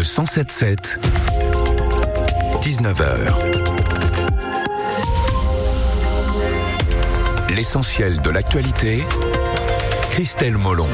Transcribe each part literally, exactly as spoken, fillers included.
cent sept sept, dix-neuf heures. L'essentiel de l'actualité, Christelle Molon.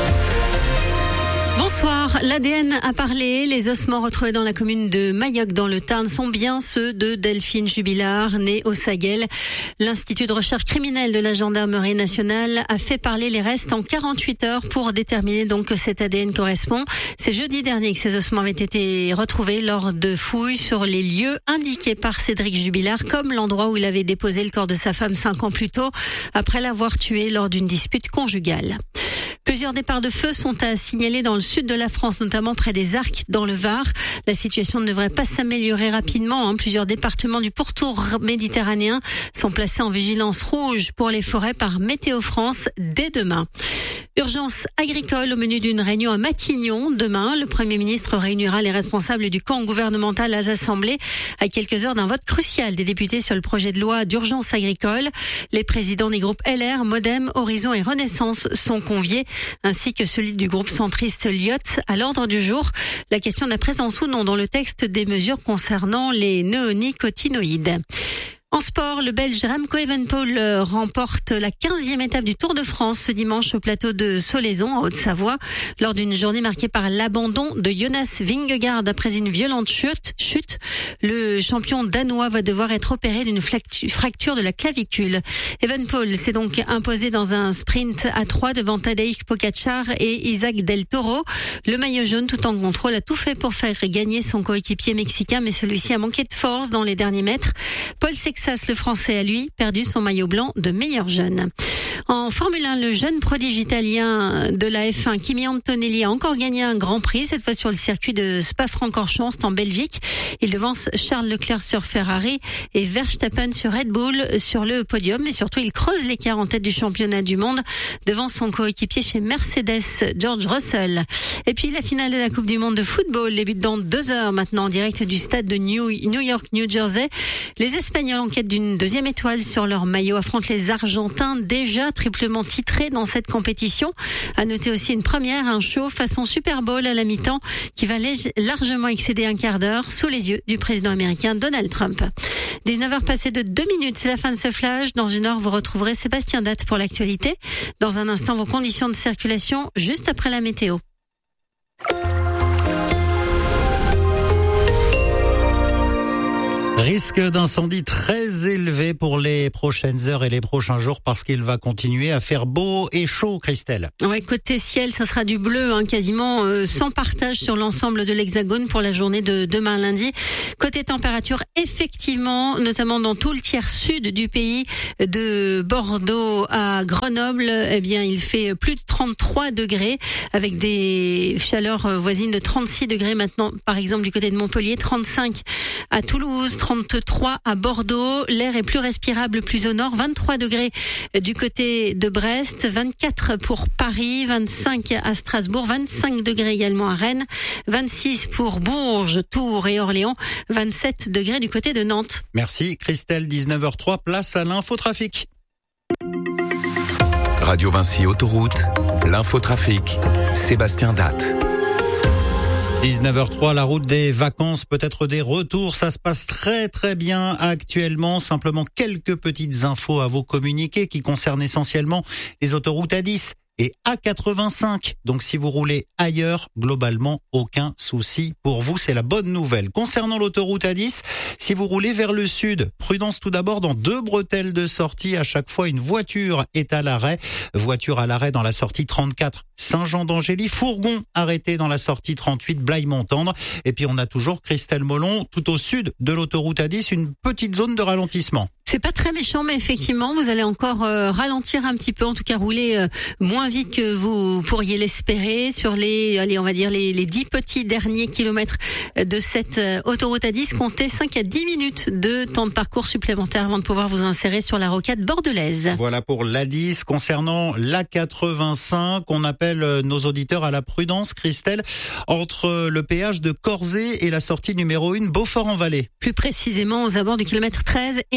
Bonsoir, l'A D N a parlé. Les ossements retrouvés dans la commune de Mayoc dans le Tarn sont bien ceux de Delphine Jubilard, née au Saguel. L'Institut de recherche criminelle de la gendarmerie nationale a fait parler les restes en quarante-huit heures pour déterminer donc que cet A D N correspond. C'est jeudi dernier que ces ossements avaient été retrouvés lors de fouilles sur les lieux indiqués par Cédric Jubilard, comme l'endroit où il avait déposé le corps de sa femme cinq ans plus tôt, après l'avoir tué lors d'une dispute conjugale. Plusieurs départs de feu sont à signaler dans le sud de la France, notamment près des Arcs, dans le Var. La situation ne devrait pas s'améliorer rapidement. Hein. Plusieurs départements du pourtour méditerranéen sont placés en vigilance rouge pour les forêts par Météo France dès demain. Urgence agricole au menu d'une réunion à Matignon. Demain, le Premier ministre réunira les responsables du camp gouvernemental à l'Assemblée à quelques heures d'un vote crucial des députés sur le projet de loi d'urgence agricole. Les présidents des groupes L R, Modem, Horizon et Renaissance sont conviés, ainsi que celui du groupe centriste Lyotte. À l'ordre du jour, la question de la présence ou non dans le texte des mesures concernant les néonicotinoïdes. En sport, le Belge Remco Evenepoel remporte la quinzième étape du Tour de France ce dimanche au plateau de Solaizon, en Haute-Savoie, lors d'une journée marquée par l'abandon de Jonas Vingegaard après une violente chute. chute. Le champion danois va devoir être opéré d'une fracture de la clavicule. Evenepoel s'est donc imposé dans un sprint à trois devant Tadej Pogačar et Isaac Del Toro. Le maillot jaune, tout en contrôle, a tout fait pour faire gagner son coéquipier mexicain, mais celui-ci a manqué de force dans les derniers mètres. Paul Sexas, le Français, a lui perdu son maillot blanc de meilleur jeune. En Formule un, le jeune prodige italien de la F un, Kimi Antonelli, a encore gagné un grand prix, cette fois sur le circuit de Spa-Francorchamps, en Belgique. Il devance Charles Leclerc sur Ferrari et Verstappen sur Red Bull sur le podium. Mais surtout, il creuse l'écart en tête du championnat du monde devant son coéquipier chez Mercedes, George Russell. Et puis la finale de la Coupe du Monde de football débute dans deux heures maintenant en direct du stade de New, New York, New Jersey. Les Espagnols, en quête d'une deuxième étoile sur leur maillot, affrontent les Argentins, déjà triplement titrés dans cette compétition. À noter aussi une première, un show façon Super Bowl à la mi-temps qui va largement excéder un quart d'heure sous les yeux du président américain Donald Trump. dix-neuf heures passées de deux minutes, c'est la fin de ce flash. Dans une heure, vous retrouverez Sébastien Date pour l'actualité. Dans un instant, vos conditions de circulation juste après la météo. Risque d'incendie très élevé pour les prochaines heures et les prochains jours parce qu'il va continuer à faire beau et chaud, Christelle. Ouais, côté ciel, ça sera du bleu, hein, quasiment euh, sans partage sur l'ensemble de l'Hexagone pour la journée de demain lundi. Côté température, effectivement, notamment dans tout le tiers sud du pays, de Bordeaux à Grenoble, eh bien, il fait plus de trente-trois degrés avec des chaleurs voisines de trente-six degrés maintenant, par exemple du côté de Montpellier, trente-cinq à Toulouse, trente-trois à Bordeaux. L'air est plus respirable plus au nord, vingt-trois degrés du côté de Brest, vingt-quatre pour Paris, vingt-cinq à Strasbourg, vingt-cinq degrés également à Rennes, vingt-six pour Bourges, Tours et Orléans, vingt-sept degrés du côté de Nantes. Merci Christelle, dix-neuf heures trois, place à l'infotrafic. Radio Vinci Autoroute, l'infotrafic, Sébastien Date. dix-neuf heures trois, la route des vacances, peut-être des retours, ça se passe très très bien actuellement. Simplement quelques petites infos à vous communiquer qui concernent essentiellement les autoroutes A dix et A quatre-vingt-cinq. Donc si vous roulez ailleurs, globalement, aucun souci pour vous. C'est la bonne nouvelle. Concernant l'autoroute A dix, si vous roulez vers le sud, prudence tout d'abord dans deux bretelles de sortie. À chaque fois, une voiture est à l'arrêt. Voiture à l'arrêt dans la sortie trente-quatre, Saint-Jean-d'Angély. Fourgon arrêté dans la sortie trente-huit, Blaye-Montendre. Et puis on a toujours, Christelle Molon, tout au sud de l'autoroute A dix, une petite zone de ralentissement. C'est pas très méchant, mais effectivement, vous allez encore euh, ralentir un petit peu, en tout cas rouler euh, moins vite que vous pourriez l'espérer sur les, allez, on va dire les, les dix petits derniers kilomètres de cette euh, autoroute A dix. Comptez cinq à dix minutes de temps de parcours supplémentaire avant de pouvoir vous insérer sur la rocade bordelaise. Voilà pour l'A dix. Concernant l'A quatre-vingt-cinq, on appelle nos auditeurs à la prudence, Christelle, entre le péage de Corzé et la sortie numéro un, Beaufort-en-Vallée. Plus précisément aux abords du kilomètre treize. Et attention,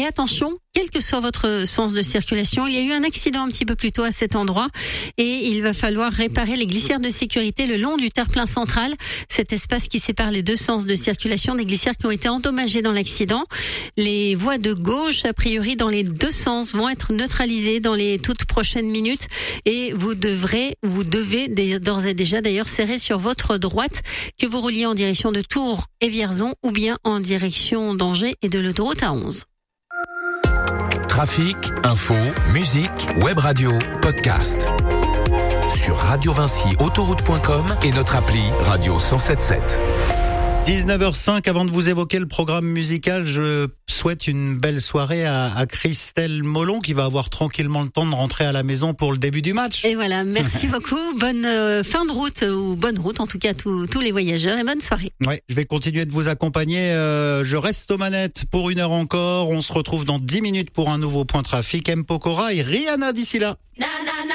attention, quel que soit votre sens de circulation. Il y a eu un accident un petit peu plus tôt à cet endroit et il va falloir réparer les glissières de sécurité le long du terre-plein central, cet espace qui sépare les deux sens de circulation, des glissières qui ont été endommagées dans l'accident. Les voies de gauche, a priori dans les deux sens, vont être neutralisées dans les toutes prochaines minutes et vous devrez, vous devez d'ores et déjà d'ailleurs serrer sur votre droite, que vous rouliez en direction de Tours et Vierzon ou bien en direction d'Angers et de l'autoroute A onze. Trafic, info, musique, web radio, podcast. Sur radio vinci autoroute point com et notre appli Radio cent sept sept. dix-neuf heures cinq, avant de vous évoquer le programme musical, je souhaite une belle soirée à, à Christelle Molon qui va avoir tranquillement le temps de rentrer à la maison pour le début du match. Et voilà, merci beaucoup. Bonne euh, fin de route, ou bonne route en tout cas à tous, tous les voyageurs, et bonne soirée. Ouais, je vais continuer de vous accompagner. Euh, je reste aux manettes pour une heure encore. On se retrouve dans dix minutes pour un nouveau point trafic. M. Pokora et Rihanna d'ici là. Na, na, na.